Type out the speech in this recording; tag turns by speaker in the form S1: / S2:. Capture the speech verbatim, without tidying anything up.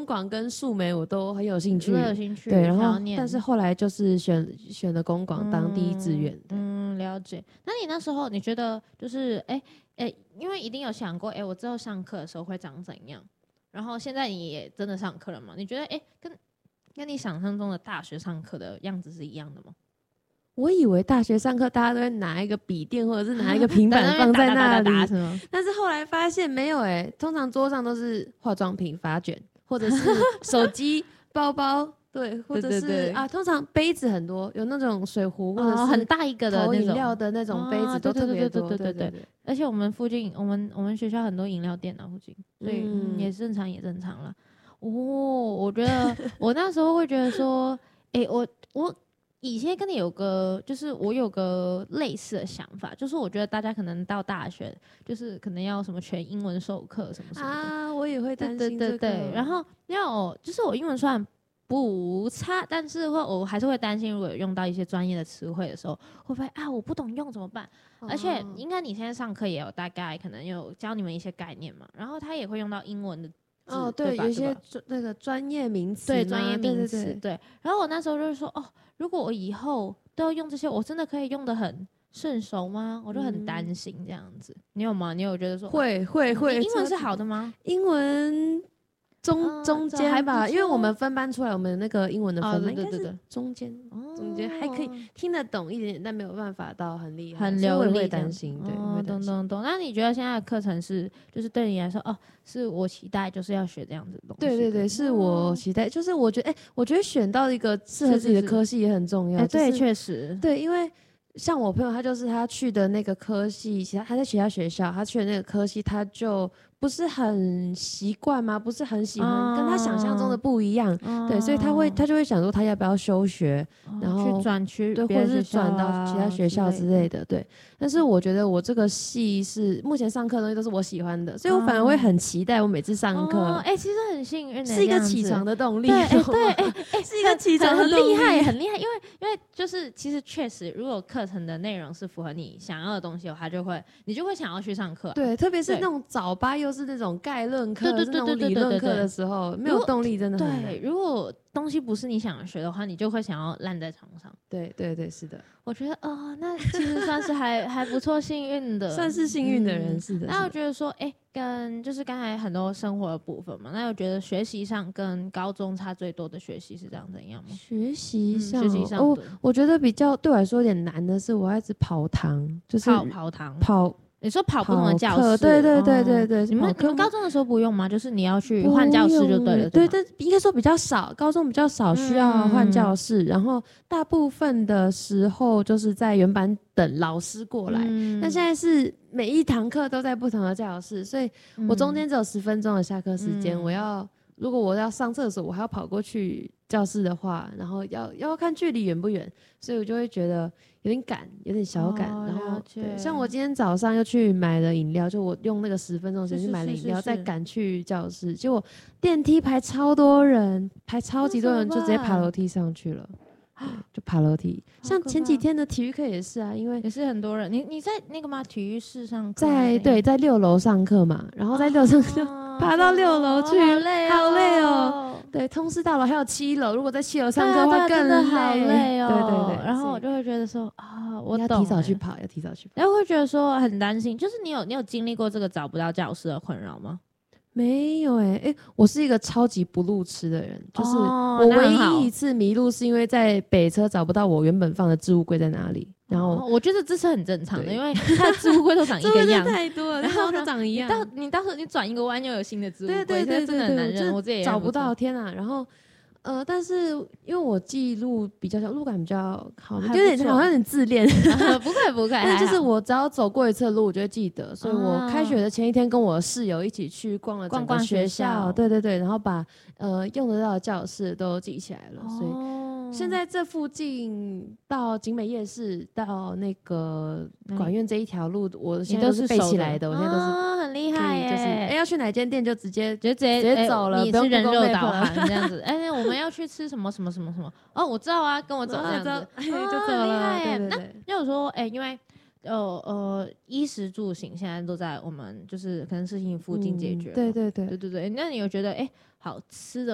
S1: 广跟数媒我都很有兴趣，
S2: 很有兴趣。
S1: 对，然后但是后来就是选选了公广当第一志愿。
S2: 嗯，嗯，了解。那你那时候你觉得就是哎哎，因为一定有想过，哎，我之后上课的时候会长怎样？然后现在你也真的上课了嘛？你觉得哎，跟跟你想象中的大学上课的样子是一样的吗？
S1: 我以为大学上课大家都会拿一个笔电或者是拿一个平板放在那里，但是后来发现没有哎、欸，通常桌上都是化妆品、发卷，或者是手机、包包，对，或者是对对对啊，通常杯子很多，有那种水壶或者是
S2: 很大一个的
S1: 饮料的那种杯子都特别多，对对对对。
S2: 而且我们附近，我们我们学校很多饮料店啊，附近，所以、嗯嗯、也正常也正常了。哦，我觉得我那时候会觉得说，哎、欸，我我。以前跟你有个，就是我有个类似的想法，就是我觉得大家可能到大学，就是可能要什么全英文授课什么什么的
S1: 啊，我也会担心这个。
S2: 对对对对，然后要就是我英文虽然不差，但是会我还是会担心，如果有用到一些专业的词汇的时候，会不会啊我不懂用怎么办？哦、而且应该你现在上课也有大概可能有教你们一些概念嘛，然后他也会用到英文的。
S1: 哦，对，有一些那个专业名词，
S2: 对专业名词，
S1: 对, 对, 对,
S2: 对。然后我那时候就是说，哦，如果我以后都要用这些，我真的可以用得很顺熟吗？我就很担心这样子。嗯、你有吗？你有觉得说
S1: 会会会？
S2: 英文是好的吗？
S1: 英文中中间吧，因为我们分班出来，我们那个英文的分班应该是中间，中间还可以听得懂一点点，但没有办法到很厉害，
S2: 很流利。
S1: 会担心，对，
S2: 哦，懂懂懂。那你觉得现在的课程是，就是对你来说，哦，是我期待就是要学这样子的东西？
S1: 对对对，是我期待，就是我觉得，哎、欸，我觉得选到一个适合自己的科系也很重要。
S2: 哎、欸，对，确实，
S1: 对，因为像我朋友，他就是他去的那个科系，其他他在其他学校，他去的那个科系，他就不是很习惯吗？不是很喜欢，哦、跟他想象中的不一样。哦、对，所以他会他就会想说，他要不要休学，哦、然后
S2: 去转去
S1: 对，或者是转到其他学校之类的。对，但是我觉得我这个系是目前上课的东西都是我喜欢的，所以我反而会很期待我每次上课。
S2: 哎、哦欸，其实很幸运，
S1: 是一个起床的动力。
S2: 对，哎、欸，对，哎、欸，哎、欸，
S1: 是一个起床
S2: 的动力，很厉害，很厉害。因为因为就是其实确实，如果课程的内容是符合你想要的东西的话，就会你就会想要去上课、啊。
S1: 对，特别是那种早八又是那种概论课，对对对对对，理论课的时候，没有动力真的很难。
S2: 对，如果东西不是你想学的话，你就会想要烂在床上。
S1: 对对对，是的。
S2: 我觉得哦、呃，那其实算是还还不错，幸运的，
S1: 算是幸运的人，嗯、是的。
S2: 那我觉得说，哎、欸，跟就是刚才很多生活的部分嘛，那我觉得学习上跟高中差最多的学习是这样怎样吗？
S1: 学习上，
S2: 嗯、学习上，
S1: 哦，我觉得比较对我来说有点难的是，我要一直跑堂，就是
S2: 跑跑堂
S1: 跑。
S2: 你说跑不同的教室，
S1: 对对对对对，
S2: 哦、你们你们高中的时候不用吗？就是你要去换教室就对了。
S1: 对，但应该说比较少，高中比较少需要换教室，嗯、然后大部分的时候就是在原班等老师过来。嗯、那现在是每一堂课都在不同的教室，所以我中间只有十分钟的下课时间，嗯、我要如果我要上厕所，我还要跑过去教室的话，然后要要看距离远不远，所以我就会觉得有点赶，有点小赶。哦、然后对，像我今天早上又去买了饮料，就我用那个十分钟的时间去买了饮料，再赶去教室，结果电梯排超多人，排超级多人，就直接爬楼梯上去了。就爬楼梯，像前几天的体育课也是啊，因为
S2: 也是很多人。你你在那个吗？体育室上课？
S1: 在对，在六楼上课嘛，然后在六楼就爬到六楼去，
S2: 好累，
S1: 好累哦。对，通识大楼还有七楼，如果在七楼上课的话更累，
S2: 好累哦。
S1: 对对对，
S2: 然后我就会觉得说啊，我
S1: 要提早去跑，要提早去跑。
S2: 然后会觉得说很担心，就是你有你有经历过这个找不到教室的困扰吗？
S1: 没有哎、欸、哎、欸，我是一个超级不路痴的人，就是我唯一一次迷路是因为在北车找不到我原本放的置物柜在哪里，然后、
S2: 哦、我觉得这是很正常的，因为它的置物柜都长一个样，
S1: 太多了，然后都长一样。
S2: 你到你到时候你转一个弯又有新的置物柜，
S1: 对对对对对，
S2: 真的很难认，我自己也
S1: 找不到，天啊！然后。呃，但是因为我记录比较小，路感比较好，有点好像有点自恋。
S2: 不会不会，
S1: 但就是我只要走过一次的路，我就会记得。所以我开学的前一天跟我室友一起去逛了整个学校，逛逛学校对对对，然后把呃用得到的教室都记起来了。哦、所以现在这附近到景美夜市到那个管院这一条路，我现在都是背起来的。我现在都是、
S2: 哦、很厉害耶！
S1: 就是哎、欸，要去哪间店就直接
S2: 就直接
S1: 直接走了，
S2: 欸、你是人肉导航这样子。哎、欸，我们要去吃什么什么什么什么？哦，我知道啊，跟我走这样子，
S1: 哦、就走了。
S2: 厉害耶！
S1: 对对对，
S2: 那有时候哎、欸，因为呃呃，衣食住行现在都在我们就是可能事情附近解决、嗯，
S1: 对对对
S2: 对对对。那你有觉得哎、欸，好吃的？